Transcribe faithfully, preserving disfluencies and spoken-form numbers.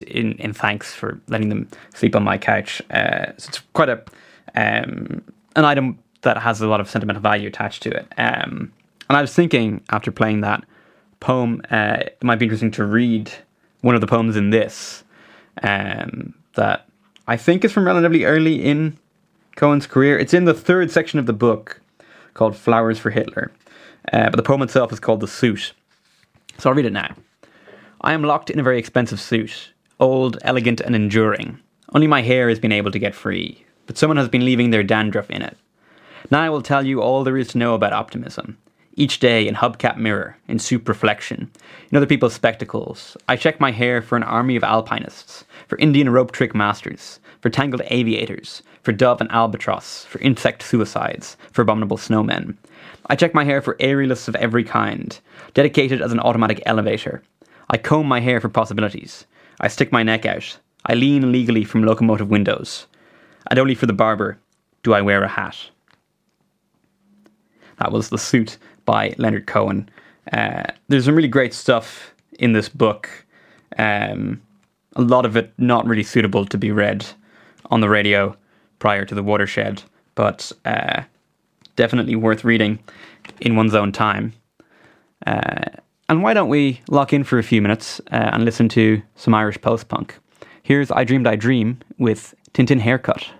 in, in thanks for letting them sleep on my couch. Uh, so it's quite a um, an item that has a lot of sentimental value attached to it. Um, and I was thinking, after playing that poem, uh, it might be interesting to read one of the poems in this um, that I think is from relatively early in Cohen's career. It's in the third section of the book called Flowers for Hitler. Uh, but the poem itself is called The Suit. So I'll read it now. I am locked in a very expensive suit, old, elegant and enduring. Only my hair has been able to get free, but someone has been leaving their dandruff in it. Now I will tell you all there is to know about optimism. Each day in hubcap mirror, in soup reflection, in other people's spectacles, I check my hair for an army of alpinists, for Indian rope trick masters, for tangled aviators, for dove and albatross, for insect suicides, for abominable snowmen. I check my hair for aerialists of every kind, dedicated as an automatic elevator. I comb my hair for possibilities. I stick my neck out. I lean illegally from locomotive windows. And only for the barber do I wear a hat. That was The Suit by Leonard Cohen. Uh, there's some really great stuff in this book. Um, a lot of it not really suitable to be read on the radio prior to The Watershed, but uh, definitely worth reading in one's own time. Uh, and why don't we lock in for a few minutes uh, and listen to some Irish post-punk. Here's I Dreamed I Dream with Tintin Haircut.